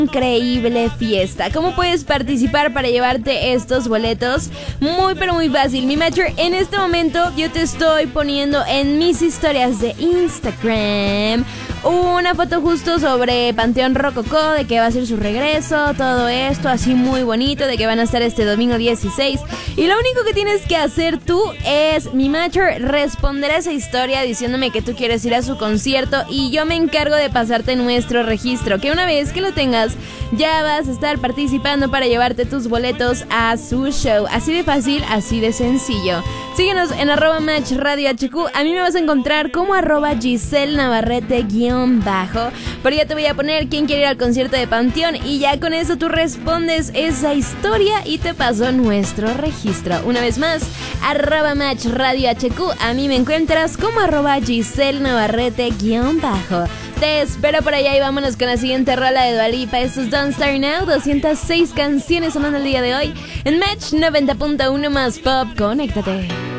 increíble fiesta. ¿Cómo puedes participar para llevarte estos boletos? Muy pero muy fácil, mi matcher. En este momento yo te estoy poniendo en mis historias de Instagram una foto justo sobre Panteón Rococó, de que va a ser su regreso, todo esto así muy bonito, de que van a estar este domingo 16. Y lo único que tienes que hacer tú es, mi matcher, responder a esa historia diciéndome que tú quieres ir a su concierto y yo me encargo de pasarte nuestro registro, que una vez que lo tengas ya vas a estar participando para llevarte tus boletos a su show. Así de fácil, así de sencillo. Síguenos en @matchradiohq. A mí me vas a encontrar como @GiselleNavarrete_. Por ya te voy a poner quién quiere ir al concierto de Panteón y ya con eso tú respondes esa historia y te paso nuestro registro. Una vez más, @matchradiohq. A mí me encuentras como @GiselleNavarrete_. Te espero por allá y vámonos con la siguiente rola de Dua Lipa. Esto es Don't Start Now. 206 canciones sonando el día de hoy en Match 90.1 más Pop. Conéctate.